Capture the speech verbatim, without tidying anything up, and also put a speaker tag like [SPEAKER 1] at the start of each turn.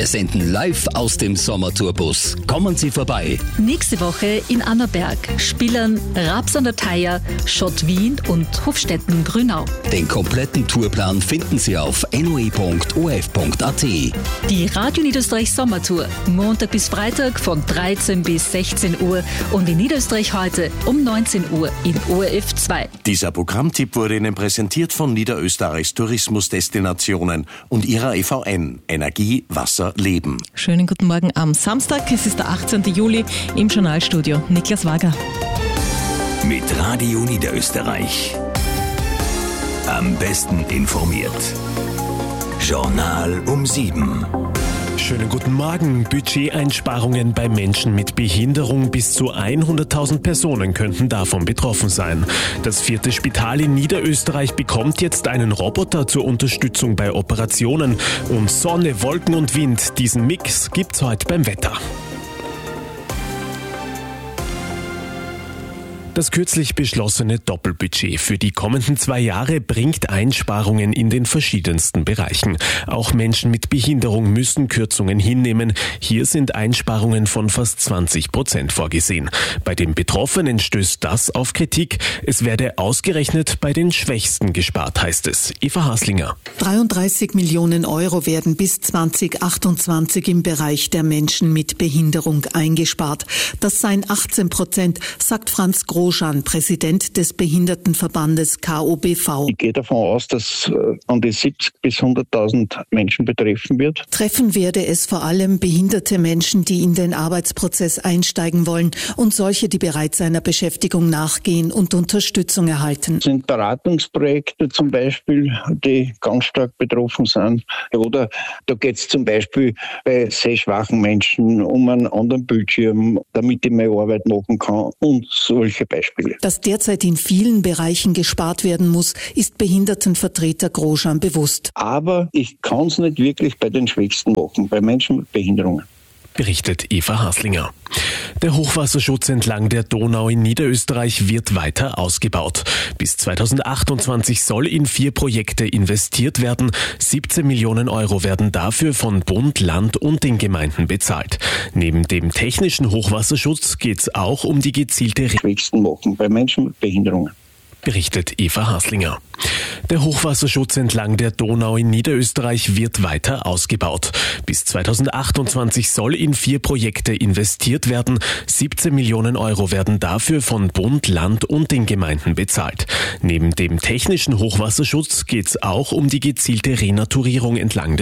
[SPEAKER 1] Wir senden live aus dem Sommertourbus. Kommen Sie vorbei.
[SPEAKER 2] Nächste Woche in Annaberg, Spillern, Raps an der Theier, Schott Wien und Hofstetten-Grünau.
[SPEAKER 1] Den kompletten Tourplan finden Sie auf n o e punkt o r f punkt a t.
[SPEAKER 2] Die Radio Niederösterreich Sommertour, Montag bis Freitag von dreizehn bis sechzehn Uhr und in Niederösterreich heute um neunzehn Uhr in O R F zwei.
[SPEAKER 3] Dieser Programmtipp wurde Ihnen präsentiert von Niederösterreichs Tourismusdestinationen und ihrer E V N. Energie, Wasser, Leben.
[SPEAKER 4] Schönen guten Morgen am Samstag. Es ist der achtzehnten Juli im Journalstudio. Niklas Wager.
[SPEAKER 5] Mit Radio Niederösterreich. Am besten informiert. Journal um sieben.
[SPEAKER 6] Schönen guten Morgen. Budgeteinsparungen bei Menschen mit Behinderung. Bis zu hunderttausend Personen könnten davon betroffen sein. Das vierte Spital in Niederösterreich bekommt jetzt einen Roboter zur Unterstützung bei Operationen. Und Sonne, Wolken und Wind, diesen Mix gibt's heute beim Wetter. Das kürzlich beschlossene Doppelbudget für die kommenden zwei Jahre bringt Einsparungen in den verschiedensten Bereichen. Auch Menschen mit Behinderung müssen Kürzungen hinnehmen. Hier sind Einsparungen von fast zwanzig Prozent vorgesehen. Bei den Betroffenen stößt das auf Kritik. Es werde ausgerechnet bei den Schwächsten gespart, heißt es. Eva Haslinger.
[SPEAKER 7] dreiunddreißig Millionen Euro werden bis zwanzig achtundzwanzig im Bereich der Menschen mit Behinderung eingespart. Das seien achtzehn Prozent, sagt Franz Groß, Präsident des Behindertenverbandes K O B V.
[SPEAKER 8] Ich gehe davon aus, dass an die siebzig bis hunderttausend Menschen betreffen wird.
[SPEAKER 7] Treffen werde es vor allem behinderte Menschen, die in den Arbeitsprozess einsteigen wollen und solche, die bereits einer Beschäftigung nachgehen und Unterstützung erhalten.
[SPEAKER 8] Das sind Beratungsprojekte zum Beispiel, die ganz stark betroffen sind. Oder da geht es zum Beispiel bei sehschwachen Menschen um einen anderen Bildschirm, damit ich meine Arbeit machen kann und solche Beispiele.
[SPEAKER 7] Dass derzeit in vielen Bereichen gespart werden muss, ist Behindertenvertreter Groschan bewusst.
[SPEAKER 8] Aber ich kann es nicht wirklich bei den Schwächsten machen, bei Menschen mit Behinderungen.
[SPEAKER 6] Berichtet Eva Haslinger. Der Hochwasserschutz entlang der Donau in Niederösterreich wird weiter ausgebaut. Bis zweitausendachtundzwanzig soll in vier Projekte investiert werden. siebzehn Millionen Euro werden dafür von Bund, Land und den Gemeinden bezahlt. Neben dem technischen Hochwasserschutz geht es auch um die gezielte
[SPEAKER 8] Schwächsten machen bei Menschen mit Behinderungen.
[SPEAKER 6] Berichtet Eva Haslinger. Der Hochwasserschutz entlang der Donau in Niederösterreich wird weiter ausgebaut. Bis zweitausendachtundzwanzig soll in vier Projekte investiert werden. siebzehn Millionen Euro werden dafür von Bund, Land und den Gemeinden bezahlt. Neben dem technischen Hochwasserschutz geht es auch um die gezielte Renaturierung entlang der